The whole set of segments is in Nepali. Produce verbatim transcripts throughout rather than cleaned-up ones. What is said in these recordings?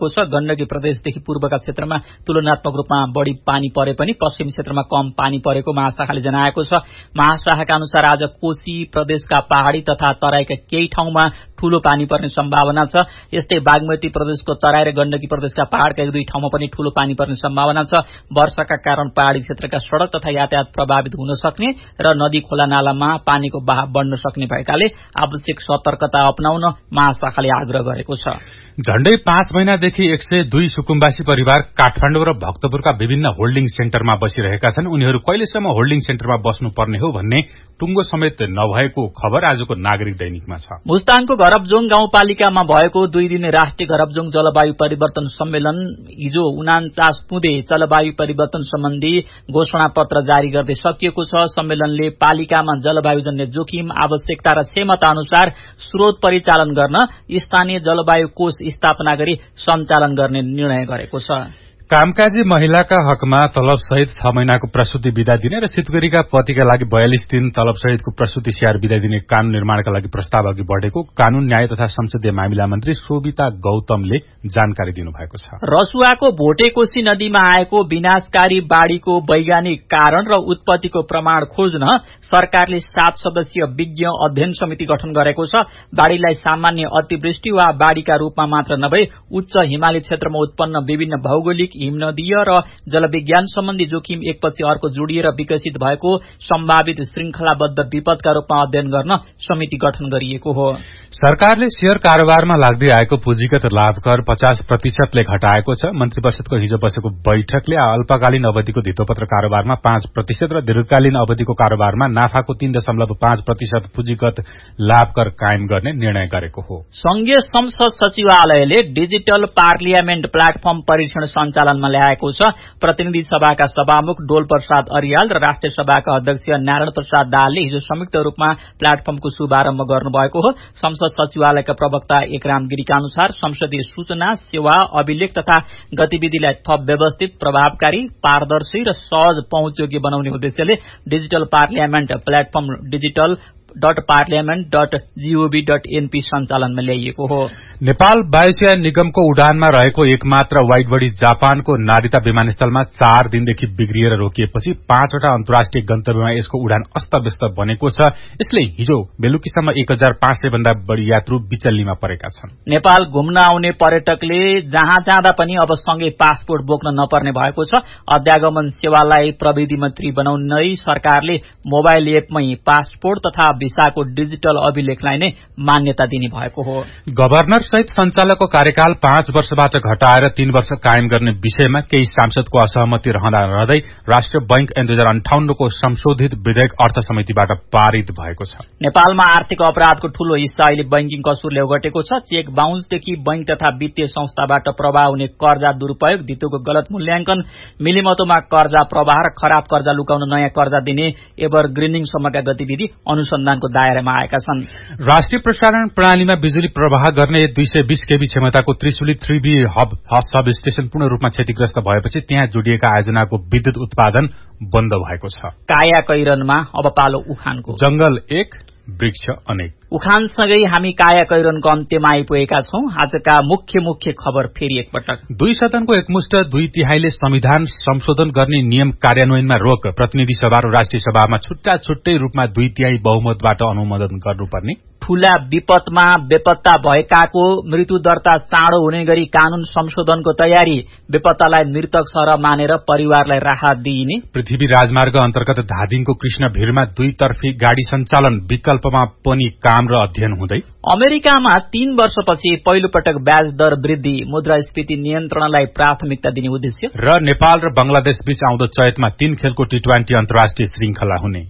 रहेको छ। गण्डकी प्रदेशदेखि पूर्वका क्षेत्रमा तुलनात्मक रूपमा बढ़ी पानी परे पनि पश्चिमी क्षेत्रमा कम पानी परेको महाशाखाले जनाएको छ। महाशाखाका अनुसार आज कोशी प्रदेशका पहाड़ी तथा तराईका केही ठाउँमा ठूलो पानी पर्ने सम्भावना छ। यस्तै बागमती प्रदेशको तराई र गण्डकी प्रदेशका पहाड़का एक दुई ठाउँमा पनि ठूलो पानी पर्ने सम्भावना छ। वर्षाका कारण पहाड़ी क्षेत्रका सड़क तथा यातायात प्रभावित हुन सक्ने र नदी खोला नालामा पानीको बहाव बढ़न सक्ने भएकाले आवश्यक सतर्कता अपनाउन महाशाखाले आग्रह गरेको छ। झण्डै पाँच महिनादेखि एक सय दुई सुकुम्बासी परिवार काठमाडौँ र भक्तपुरका विभिन्न होल्डिङ सेन्टरमा बसिरहेका छन्। उनीहरू कहिलेसम्म होल्डिङ सेन्टरमा बस्नुपर्ने हो भन्ने टुङ्गो समेत नभएको खबर आजको नागरिक दैनिकमा छ। मुस्ताङको घरबजोङ गाउँपालिकामा भएको दुई दिने राष्ट्रिय घरबजोङ जलवायु परिवर्तन सम्मेलन हिजो उनान्चास पुँदे जलवायु परिवर्तन सम्बन्धी घोषणा पत्र जारी गर्दै सकिएको छ। सम्मेलनले पालिकामा जलवायुजन्य जोखिम, आवश्यकता र क्षमता अनुसार स्रोत परिचालन गर्न स्थानीय जलवायु कोष स्थापना गरी सञ्चालन गर्ने निर्णय गरेको छ। कामकाजी महिलाका हकमा तलब सहित छ महिनाको प्रसूति विदा दिने र सितगरीका पतिका लागि बयालिस दिन तलब सहितको प्रसूति स्याहार विदा दिने कानून निर्माणका लागि प्रस्ताव अघि बढ़ेको कानून न्याय तथा संसदीय मामिला मन्त्री शोभिता गौतमले जानकारी दिनुभएको छ। रसुवाको भोटेकोशी नदीमा आएको विनाशकारी बाढ़ीको वैज्ञानिक कारण र उत्पत्तिको प्रमाण खोज्न सरकारले सात सदस्यीय विज्ञ अध्ययन समिति गठन गरेको छ। बाढ़ीलाई सामान्य अतिवृष्टि वा बाढ़ीका रूपमा मात्र नभई उच्च हिमाली क्षेत्रमा उत्पन्न विभिन्न भौगोलिक, हिमनदीय र जलविज्ञान सम्बन्धी जोखिम एकपछि अर्को जोडिएर विकसित भएको सम्भावित श्रृंखलाबद्ध विपदका रूपमा अध्ययन गर्न समिति गठन गरिएको हो। सरकारले शेयर कारोबारमा लाग्दै आएको पुँजीगत लाभ कर पचास प्रतिशतले घटाएको छ। मन्त्री परिषदको हिजो बसेको बैठकले अल्पकालीन अवधिको धितोपत्र कारोबारमा पाँच प्रतिशत र दीर्घकालीन अवधिको कारोबारमा नाफाको तीन दशमलव पाँच प्रतिशत पुँजीगत लाभ कर कायम गर्ने निर्णय गरेको हो। संघीय संसद सचिवालयले डिजिटल पार्लियामेन्ट प्लेटफर्म परीक्षण सञ्चालनमा ल्याएको छ। प्रतिनिधि सभाका सभामुख डोल प्रसाद अरियाल र राष्ट्रिय सभाका अध्यक्ष नारायण प्रसाद दाहालले हिजो संयुक्त रूपमा प्लेटफर्मको शुभारम्भ गर्नुभएको हो। संसद सचिवालयका प्रवक्ता एकराम गिरीका अनुसार संसदीय सूचना, सेवा, अभिलेख तथा गतिविधिलाई थप व्यवस्थित, प्रभावकारी, पारदर्शी र सहज पहुँचयोग्य बनाउने उद्देश्यले digital parliament platform digital dot parliament dot gov dot NP सञ्चालनमा ल्याइएको हो। नेपाल वायुसेना निगमको उडानमा रहेको एकमात्र वाइड बडी जापानको नारिता विमानस्थलमा चार दिनदेखि बिग्रिएर रोकिएपछि पाँचवटा अन्तर्राष्ट्रिय गन्तव्यमा यसको उडान अस्तव्यस्त बनेको छ। यसले हिजो बेलुकीसम्म एक हजार पाँच सय भन्दा बढ़ी यात्रु बिचल्लीमा परेका छन्। नेपाल घुम्न आउने पर्यटकले जहाँ जाँदा पनि अब सँगै पासपोर्ट बोक्न नपर्ने भएको छ। अध्यागमन सेवालाई प्रविधि मन्त्री बनाउनै सरकारले मोबाइल एपमै पासपोर्ट तथा भिसाको डिजिटल अभिलेखलाई नै मान्यता दिने भएको हो। गभर्नर सहित संचालकको कार्यकाल पाँच वर्षबाट घटाएर तीन वर्ष कायम गर्ने विषयमा केही सांसदको असहमति रहँदा रहँदै राष्ट्रिय बैंक ऐन दुई हजार अन्ठाउन्नको संशोधित विधेयक अर्थ समितिबाट पारित भएको छ। नेपालमा आर्थिक अपराधको ठूलो हिस्सा अहिले बैंकिङ कसुरले ओगटेको छ। चेक बााउन्सदेखि बैंक तथा वित्तीय संस्थाबाट प्रवाह हुने कर्जा दुरूपयोग, धितोको गलत मूल्याङ्कन, मिलिमतोमा कर्जा प्रवाह र खराब कर्जा लुकाउन नयाँ कर्जा दिने एभरग्रिनिङसम्मका गतिविधि अनुसन्धानको दायरामा आएका छन्। राष्ट्रिय प्रसारण प्रणालीमा बिजुली प्रवाह गर्ने दुई सय बीस केबी क्षमताको Trishuli three be hub sub station पूर्ण रूपमा क्षतिग्रस्त भएपछि त्यहाँ जोडिएका आयोजनाको विद्युत उत्पादन बन्द भएको छ। काया कैरनमा अब पालो उखानको। जंगल एक, वृक्ष अनेक। उखानसँगै हामी काया कैरनको अन्त्यमा आइपुगेका छौं। आजका मुख्य मुख्य खबर फेरि एकपटक। दुई सदनको एकमुष्ट दुई तिहाईले संविधान संशोधन गर्ने नियम कार्यान्वयनमा रोक। प्रतिनिधि सभा र राष्ट्रिय सभामा छुट्टा छुट्टै रूपमा दुई तिहाई बहुमतबाट अनुमोदन गर्नुपर्ने। ठूला विपदमा बेपत्ता भएकाको मृत्यु दर्ता चाँडो हुने गरी कानून संशोधनको तयारी। बेपत्तालाई मृतक सरह मानेर परिवारलाई राहत दिइने। पृथ्वी राजमार्ग अन्तर्गत धादिङको कृष्ण भिरमा दुईतर्फी गाड़ी सञ्चालन विकल्पमा पनि काम र अध्ययन हुँदै। अमेरिकामा तीन वर्षपछि पहिलो पटक ब्याज दर वृद्धि, मुद्रास्फीति नियन्त्रणलाई प्राथमिकता दिने उद्देश्य। र नेपाल र बंगलादेश बीच आउँदो चैतमा तीन खेलको टी ट्वेन्टी अन्तर्राष्ट्रिय श्रृंखला हुने।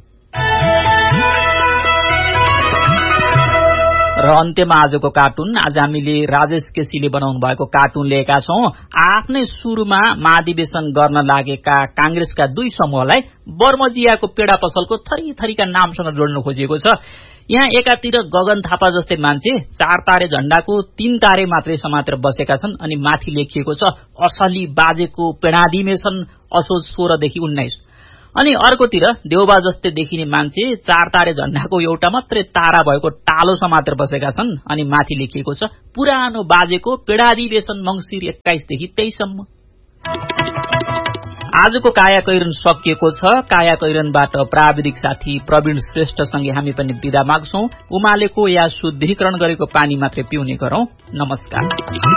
र अन्त्यमा आजको कार्टुन। आज हामीले राजेश केसीले बनाउनु भएको कार्टुन लिएका छौं। आफ्नै सुरुमा महाधिवेशन गर्न लागेका कांग्रेसका दुई समूहलाई बर्मजियाको पेडा पसलको थरी थरीका नामसँग जोड्न खोजिएको छ। यहाँ एकातिर गगन थापा जस्तै मान्छे चार तारे झण्डाको तीन तारे मात्रै समातेर बसेका छन् अनि माथि लेखिएको छ असली बाजेको पेडाधिवेशन असोज सोह्रदेखि उन्नाइस। अनि अर्कोतिर देउबा जस्तै देखिने मान्छे चार तारे झण्डाको एउटा मात्रै तारा भएको टालो समातेर बसेका छन् अनि माथि लेखिएको छ पुरानो बाजेको पेडाधिवेशन मंसिर एक्काइसदेखि तेइससम्म। आजको काया कैरन सकिएको छ। काया कैरनबाट प्राविधिक साथी प्रवीण श्रेष्ठसँगै हामी पनि बिदा माग्छौं। उमालेको या शुद्धिकरण गरेको पानी मात्रै पिउने गरौं। नमस्कार।